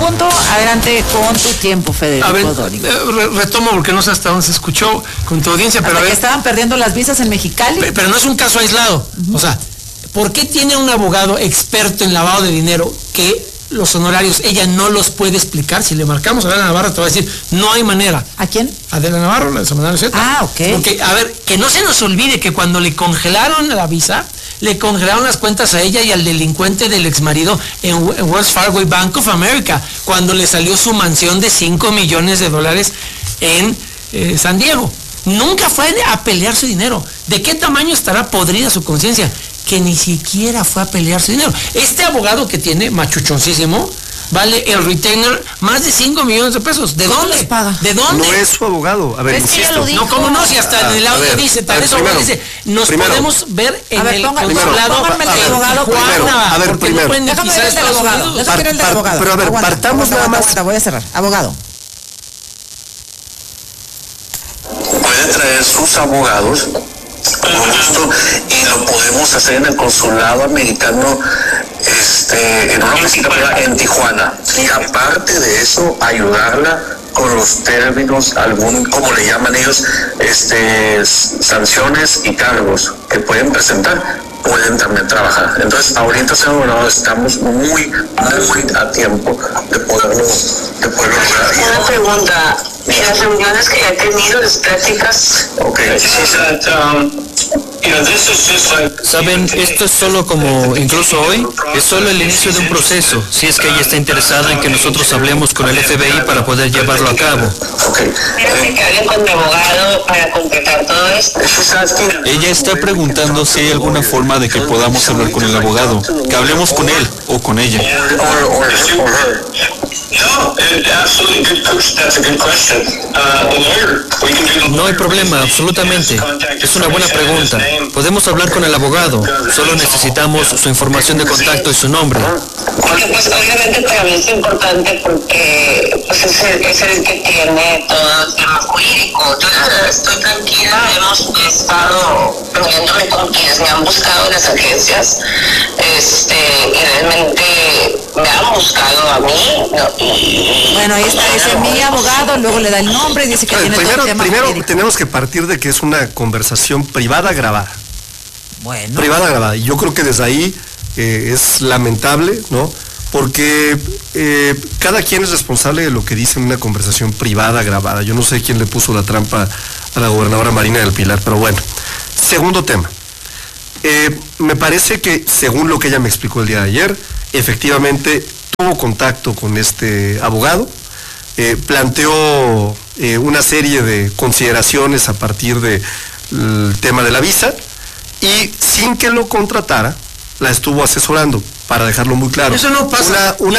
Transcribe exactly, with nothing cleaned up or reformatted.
punto. Adelante con tu tiempo, Federico. A ver, eh, retomo porque no sé hasta dónde se escuchó con tu audiencia, pero hasta a ver, que estaban perdiendo las visas en Mexicali. Pero, pero no es un caso aislado. Uh-huh. O sea, ¿por qué tiene un abogado experto en lavado de dinero que los honorarios ella no los puede explicar? Si le marcamos a Adela Navarro te va a decir, no hay manera. ¿A quién? Adela Navarro, la de Semanario Z. Ah, ok. Porque, a ver, que no se nos olvide que cuando le congelaron la visa, le congelaron las cuentas a ella y al delincuente del exmarido en, en Wells Fargo y Bank of America, cuando le salió su mansión de cinco millones de dólares en eh, San Diego. Nunca fue a pelear su dinero. ¿De qué tamaño estará podrida su conciencia? Que ni siquiera fue a pelear su dinero. Este abogado que tiene, machuchoncísimo, vale el retainer más de cinco millones de pesos. ¿De dónde? Les paga? ¿De dónde? No es su abogado. A ver, es insisto. Que no, ¿cómo no? Si hasta ah, en el audio ver, dice, tal eso primero, dice, nos primero, podemos ver en ver, el ponga, consulado pónganme el de abogado Tijuana, a ver, porque primero. no pueden Déjame pisar ver el del Estados abogado. Unidos. Déjame ver el del Par- abogado. pero a ver, Aguanta, partamos aguanta, nada más. aguanta, voy a cerrar. Abogado. Puede traer sus abogados con gusto y lo podemos hacer en el consulado americano, este, en una oficina en Tijuana, y aparte de eso ayudarla con los términos, algún, como le llaman ellos, este, sanciones y cargos que pueden presentar, pueden también trabajar. Entonces ahorita, señor gobernador, estamos muy, muy a tiempo de poderlo, de poderlo lograr. Una pregunta, en las reuniones que he tenido, las pláticas. Okay. Saben, esto es solo como, incluso hoy, es solo el inicio de un proceso, si es que ella está interesada en que nosotros hablemos con el F B I para poder llevarlo a cabo. Okay. Quiero que hable con mi abogado para completar todo esto. Ella está preguntando si hay alguna forma de que podamos hablar con el abogado, que hablemos con él o con ella. Or, or, or her. No, absolutely good coach. That's a good question. Uh, the lawyer, we can do the No hay problema, absolutamente. Es una buena pregunta. Podemos hablar con el abogado, solo necesitamos su información de contacto y su nombre. Porque pues obviamente para mí es importante porque pues es el, es el que tiene todo el tema jurídico. Yo la verdad estoy tranquila, hemos estado reuniéndome con quienes me han buscado en las agencias, este, y realmente me han buscado a mí, ¿no? Y, bueno, ahí está, dice mi abogado, luego le da el nombre y dice que ver, tiene primero, todo el tema primero jurídico. tenemos que partir de que es una conversación privada grabada. Bueno. Privada grabada. Y yo creo que desde ahí eh, es lamentable, ¿no? Porque eh, cada quien es responsable de lo que dice en una conversación privada grabada. Yo no sé quién le puso la trampa a la gobernadora Marina del Pilar, pero bueno. Segundo tema. Eh, me parece que, según lo que ella me explicó el día de ayer, efectivamente tuvo contacto con este abogado, eh, planteó eh, una serie de consideraciones a partir del tema de la visa, y sin que lo contratara, la estuvo asesorando, para dejarlo muy claro. Eso no pasa. Una, una